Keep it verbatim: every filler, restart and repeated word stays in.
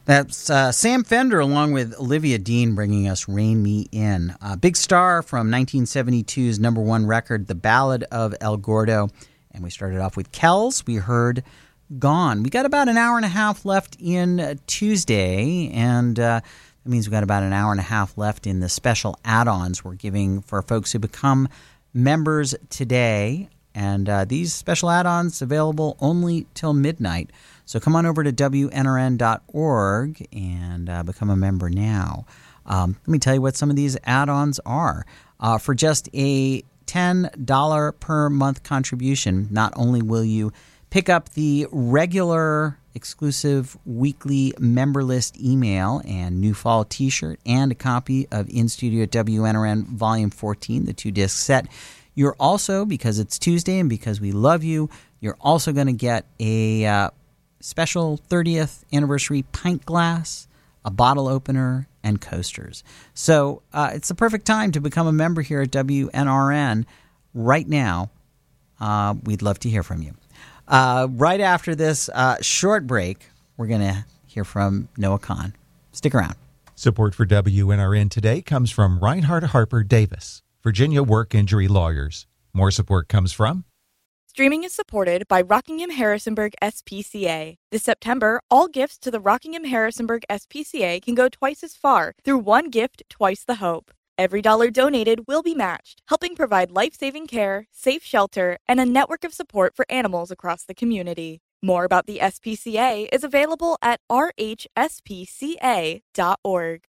That's uh, Sam Fender along with Olivia Dean bringing us Rain Me In. A big star from nineteen seventy-two's number one record, The Ballad of El Gordo. And we started off with Kells. We heard Gone. We got about an hour and a half left in Tuesday, and uh, that means we got about an hour and a half left in the special add-ons we're giving for folks who become members today. And uh, these special add-ons available only till midnight. So come on over to W N R N dot org and uh, become a member now. Um, let me tell you what some of these add-ons are. Uh, for just a ten dollars per month contribution, not only will you pick up the regular exclusive weekly member list email and new fall t-shirt and a copy of In Studio at W N R N Volume fourteen, the two-disc set, you're also, because it's Tuesday and because we love you, you're also going to get a uh, special thirtieth anniversary pint glass, a bottle opener, and coasters. So uh, it's the perfect time to become a member here at W N R N right now. Uh, we'd love to hear from you. Uh, right after this uh, short break, we're going to hear from Noah Kahn. Stick around. Support for W N R N today comes from Reinhardt Harper Davis, Virginia Work Injury Lawyers. More support comes from Streaming is supported by Rockingham Harrisonburg S P C A. This September, all gifts to the Rockingham Harrisonburg S P C A can go twice as far through one gift, twice the hope. Every dollar donated will be matched, helping provide life-saving care, safe shelter, and a network of support for animals across the community. More about the S P C A is available at r h s p c a dot org.